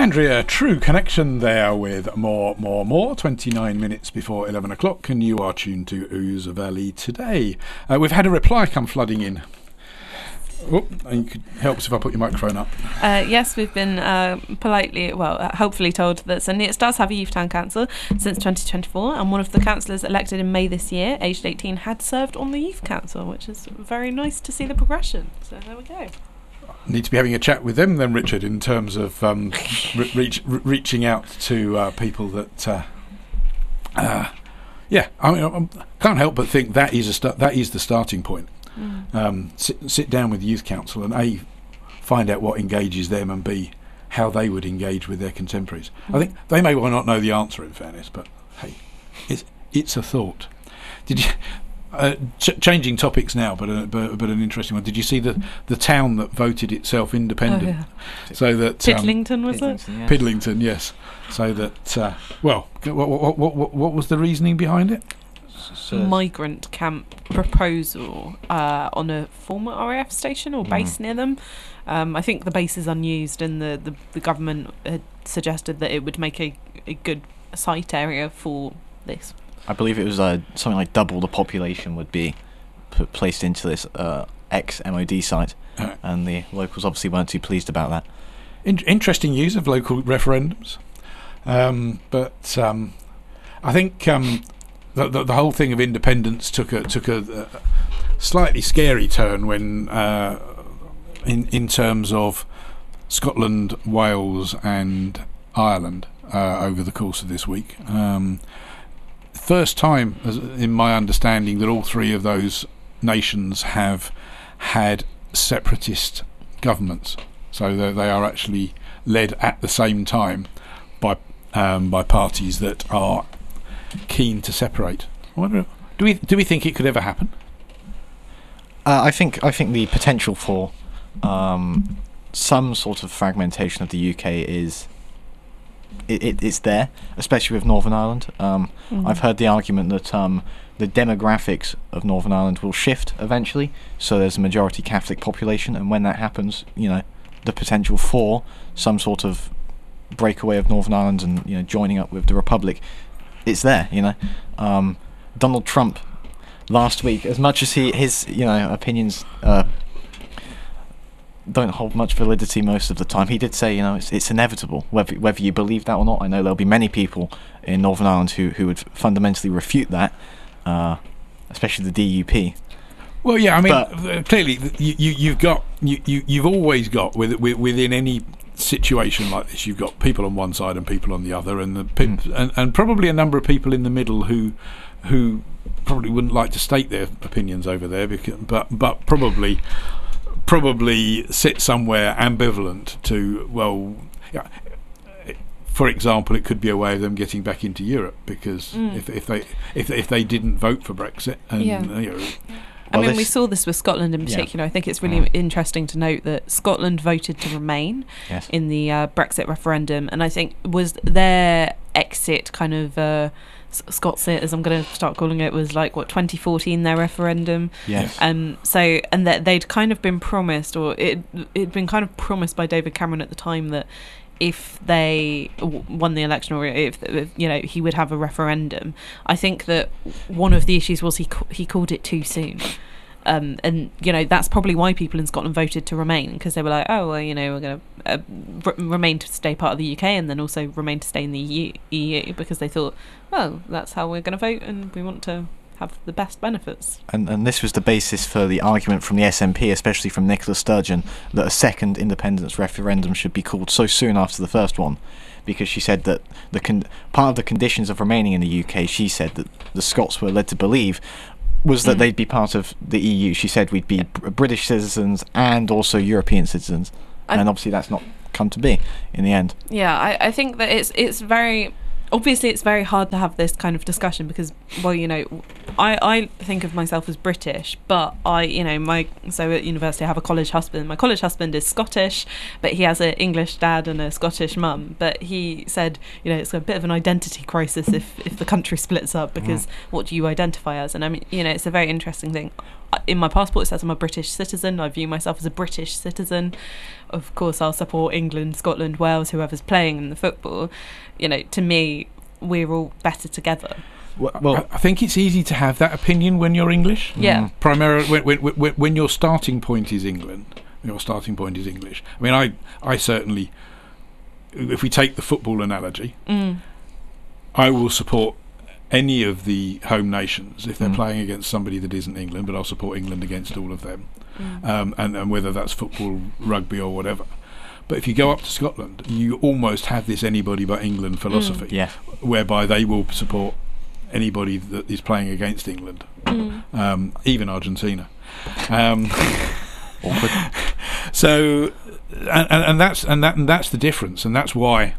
Andrea, True Connection there with more. 29 minutes before 11 o'clock, and you are tuned to Ouse Valley today. We've had a reply come flooding in. Oh, and it helps if I put your microphone up. Yes, we've been hopefully told that St Neots does have a youth town council since 2024, and one of the councillors elected in May this year, aged 18, had served on the youth council, which is very nice to see the progression. So there we go. Need to be having a chat with them then, Richard, in terms of reaching out to people that. I can't help but think that is the starting point. Sit down with the youth council and A, find out what engages them, and B, how they would engage with their contemporaries. I think they may well not know the answer, in fairness, but hey, it's a thought. Did you? Changing topics now, but an interesting one. Did you see the town that voted itself independent? Oh, yeah. So that Pidlington, was it? Yeah. Pidlington, yes. So that what was the reasoning behind it? Migrant camp proposal on a former RAF station or base near them. I think the base is unused, and the government had suggested that it would make a good site area for this. I believe it was something like double the population would be placed into this ex-MOD site, and the locals obviously weren't too pleased about that. Interesting use of local referendums, but I think the whole thing of independence took a slightly scary turn when, in terms of Scotland, Wales, and Ireland over the course of this week. First time, in my understanding, that all three of those nations have had separatist governments, so they are actually led at the same time by parties that are keen to separate. Do we think it could ever happen? I think the potential for some sort of fragmentation of the UK is. It's there, especially with Northern Ireland. I've heard the argument that the demographics of Northern Ireland will shift eventually, so there's a majority Catholic population, and when that happens, the potential for some sort of breakaway of Northern Ireland and joining up with the Republic, it's there. Donald Trump last week, as much as his opinions don't hold much validity most of the time, he did say it's inevitable, whether you believe that or not. I know there'll be many people in Northern Ireland who would fundamentally refute that, especially the DUP. Well, yeah, I mean, clearly you've always got within any situation like this, you've got people on one side and people on the other, and and probably a number of people in the middle who probably wouldn't like to state their opinions over there, but probably sit somewhere ambivalent to, for example, it could be a way of them getting back into Europe, because if they didn't vote for Brexit, and we saw this with Scotland in particular. I think it's really interesting to note that Scotland voted to remain in the Brexit referendum, and I think was their exit kind of Scots-it, as I'm going to start calling it, was like 2014, their referendum. Yes. And that they'd kind of been promised, or it'd been kind of promised by David Cameron at the time, that if they won the election, or if he would have a referendum. I think that one of the issues was he called it too soon. And that's probably why people in Scotland voted to remain, because they were like, we're going to remain to stay part of the UK, and then also remain to stay in the EU, because they thought, that's how we're going to vote, and we want to have the best benefits. And this was the basis for the argument from the SNP, especially from Nicola Sturgeon, that a second independence referendum should be called so soon after the first one, because she said that part of the conditions of remaining in the UK, she said that the Scots were led to believe, was that they'd be part of the EU. She said we'd be British citizens and also European citizens, and obviously that's not come to be in the end. Yeah, I think that it's very... Obviously, it's very hard to have this kind of discussion because, I think of myself as British, but so at university I have a college husband. My college husband is Scottish, but he has an English dad and a Scottish mum. But he said, it's a bit of an identity crisis if the country splits up, because what do you identify as? And I mean, it's a very interesting thing. in my passport it says I'm a British citizen. I view myself as a British citizen. Of course, I'll support England, Scotland, Wales, whoever's playing in the football. To me, we're all better together. Well, I think it's easy to have that opinion when you're English. Yeah. Primarily, when your starting point is England, your starting point is English. I mean, I certainly, if we take the football analogy, I will support any of the home nations if they're playing against somebody that isn't England, but I'll support England against all of them, and whether that's football, rugby, or whatever. But if you go up to Scotland, you almost have this anybody but England philosophy, whereby they will support anybody that is playing against England, even Argentina. So, and that's the difference, and that's why,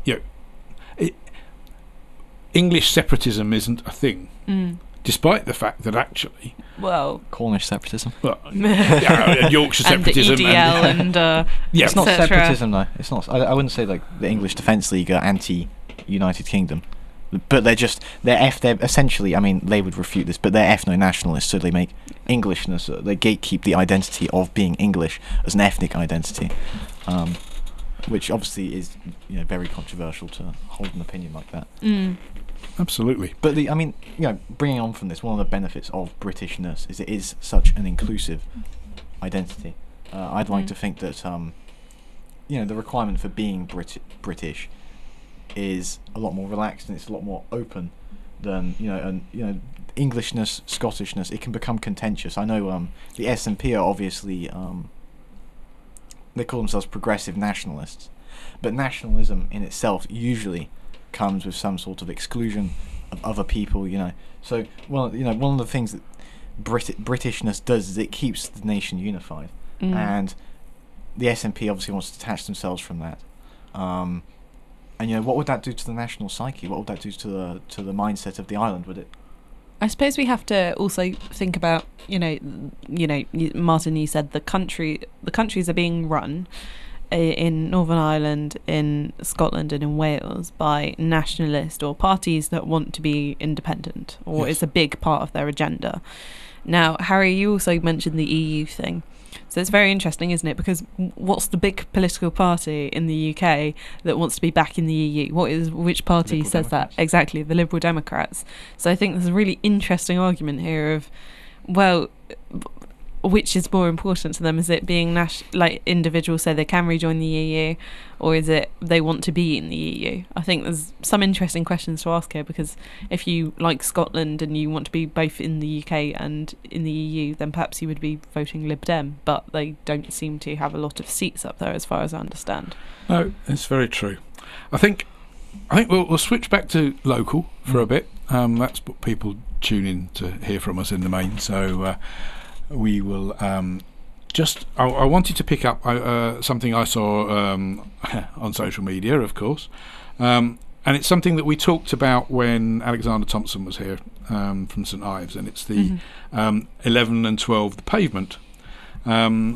English separatism isn't a thing, despite the fact that actually, Cornish separatism, Yorkshire separatism, and the EDL, and it's not cetera. separatism though. It's not. I wouldn't say like the English Defence League are anti-United Kingdom. But they're essentially, I mean, they would refute this, but they're ethno-nationalists, so they make Englishness, they gatekeep the identity of being English as an ethnic identity, which obviously is, very controversial to hold an opinion like that. Absolutely. But bringing on from this, one of the benefits of Britishness is it is such an inclusive identity. I'd like to think that, the requirement for being British is a lot more relaxed and it's a lot more open than Englishness, Scottishness. It can become contentious. I know the SNP are obviously they call themselves progressive nationalists, but nationalism in itself usually comes with some sort of exclusion of other people. So one of the things that Britishness does is it keeps the nation unified, and the SNP obviously wants to detach themselves from that. And what would that do to the national psyche? What would that do to the mindset of the island? Would it? I suppose we have to also think about, Martin, you said the countries are being run in Northern Ireland, in Scotland, and in Wales by nationalist or parties that want to be independent, or it's a big part of their agenda. Now, Harry, you also mentioned the EU thing. So it's very interesting, isn't it? Because what's the big political party in the UK that wants to be back in the EU? Which party says that? Exactly, the Liberal Democrats. So I think there's a really interesting argument here of, which is more important to them? Is it being individuals say they can rejoin the EU, or is it they want to be in the EU? I think there's some interesting questions to ask here, because if you like Scotland and you want to be both in the UK and in the EU, then perhaps you would be voting Lib Dem, but they don't seem to have a lot of seats up there as far as I understand. No, it's very true. I think we'll switch back to local for a bit. That's what people tune in to hear from us in the main, so we will I wanted to pick up something I saw on social media, of course, and it's something that we talked about when Alexander Thompson was here from St Ives, and it's the 11 and 12, the pavement, and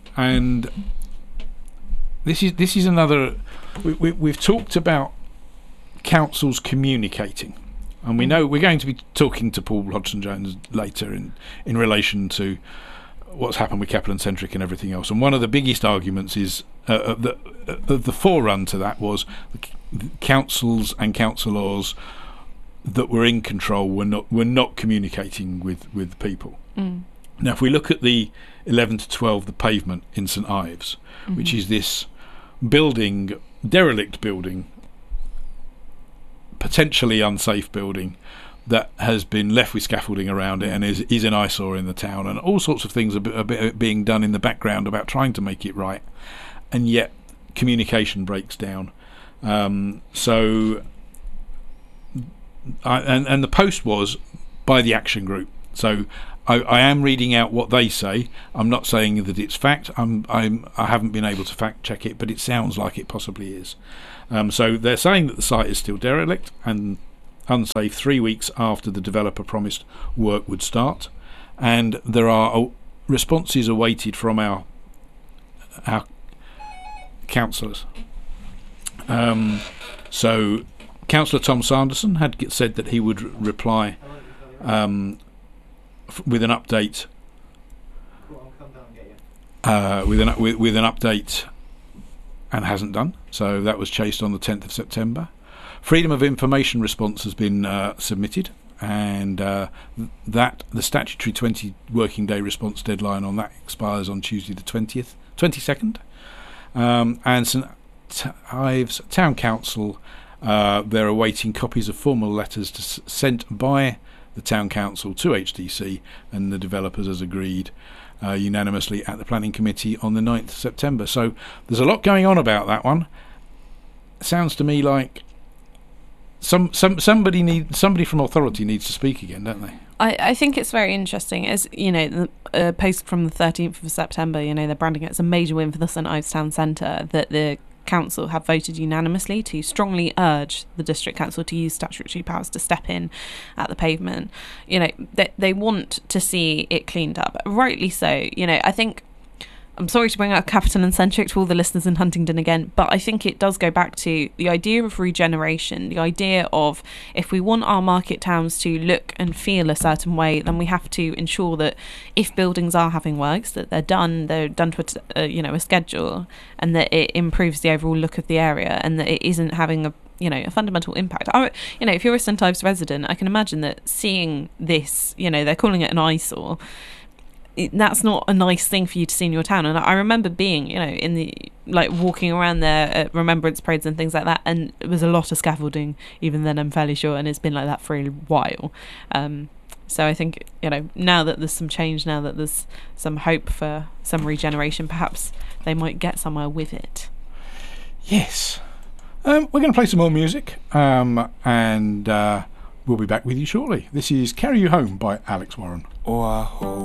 this is another. We've talked about councils communicating. And we know we're going to be talking to Paul Hodgson-Jones later in relation to what's happened with Capel and Centric and everything else. And one of the biggest arguments is the forerun to that was the councils and councillors that were in control were not communicating with people. Now, if we look at the 11 to 12, the pavement in St Ives, which is this derelict building, potentially unsafe building that has been left with scaffolding around it and is an eyesore in the town, and all sorts of things are being done in the background about trying to make it right, and yet communication breaks down. So the post was by the Action Group. So I am reading out what they say. I'm not saying that it's fact. I haven't been able to fact check it, but it sounds like it possibly is. So they're saying that the site is still derelict and unsafe 3 weeks after the developer promised work would start, and there are responses awaited from our councillors. So Councillor Tom Sanderson had said that he would reply with an update with an update, and hasn't done. So that was chased on the 10th of September. Freedom of information response has been submitted, and that the statutory 20 working day response deadline on that expires on Tuesday the 22nd. And St Ives Town Council, they're awaiting copies of formal letters sent by the Town Council to HDC, and the developers has agreed unanimously at the Planning Committee on the 9th of September. So there's a lot going on about that one. Sounds to me like somebody from authority needs to speak again, don't they? I think it's very interesting. As you know, the post from the 13th of September, you know, they're branding it as a major win for the St Ives Town Centre, that the council have voted unanimously to strongly urge the district council to use statutory powers to step in at the pavement. You know, they want to see it cleaned up, rightly so. You know, I think, I'm sorry to bring out Capital and Centric to all the listeners in Huntingdon again, but I think it does go back to the idea of regeneration, the idea of, if we want our market towns to look and feel a certain way, then we have to ensure that if buildings are having works, that they're done to a schedule, and that it improves the overall look of the area, and that it isn't having a fundamental impact. If you're a St Ives resident, I can imagine that seeing this, they're calling it an eyesore. That's not a nice thing for you to see in your town. And I remember being, in the walking around there at remembrance parades and things like that, and it was a lot of scaffolding even then, I'm fairly sure, and it's been like that for a while. So I think, now that there's some change, now that there's some hope for some regeneration, perhaps they might get somewhere with it. Yes. We're going to play some more music, and we'll be back with you shortly. This is Carry You Home by Alex Warren. Oh, I hope